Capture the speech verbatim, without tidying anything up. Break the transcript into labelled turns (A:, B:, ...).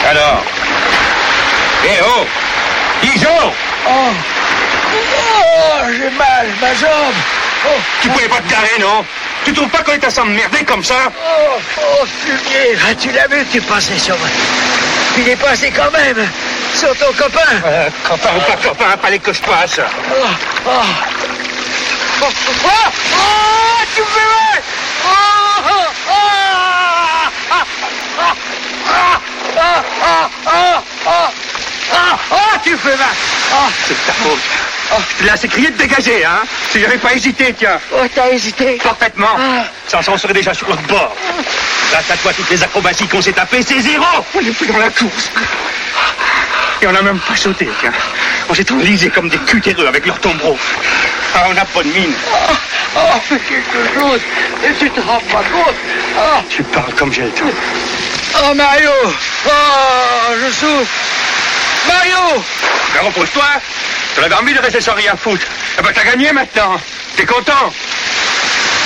A: Alors? Eh oh! Iso!
B: Oh! Oh! J'ai mal, ma jambe! Oh!
A: Tu pouvais pas te garer, non? Tu trouves pas qu'on est à s'emmerder comme ça?
B: Oh! Oh, fumier! Ah, tu l'as vu que tu passais sur moi? Il est passé quand même! Sur ton copain!
A: Euh, copain ou pas copain, fallait que je passe.
B: Oh! Oh! Oh! Oh! Oh! Tu me fais mal! Oh! Oh! Oh! Ah! Ah! Ah! Ah! Ah! Ah! Ah! Ah! Oh! Tu fais mal! Oh!
A: C'est ta faute. Oh, je te l'ai assez crié de dégager, hein? Si j'avais pas hésité, tiens.
B: Oh, t'as hésité?
A: Parfaitement.
B: Ah.
A: Ça s'en serait déjà sur l'autre bord. Grâce à toi, toutes les acrobaties qu'on s'est tapées, c'est zéro. On n'est plus dans la course. Et on n'a même pas sauté, tiens. On s'est enlisés comme des cutéreux avec leurs tombereaux. Ah, on n'a pas de mine.
B: Oh, oh, fais quelque chose. Et tu te rends pas compte. Oh,
A: Tu parles comme j'ai le temps.
B: oh Mario. Oh, je souffre. Mario.
A: Ben, repose-toi. Tu avais envie de rester sans rien foutre. Eh ben, t'as gagné maintenant. T'es content?